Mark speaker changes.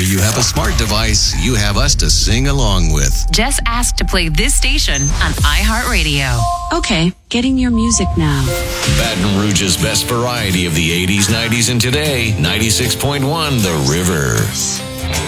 Speaker 1: you have a smart device, you have us to sing along with.
Speaker 2: Just ask to play this station on iHeartRadio.
Speaker 3: Okay, getting your music now.
Speaker 1: Baton Rouge's best variety of the 80s, 90s, and today, 96.1 The River.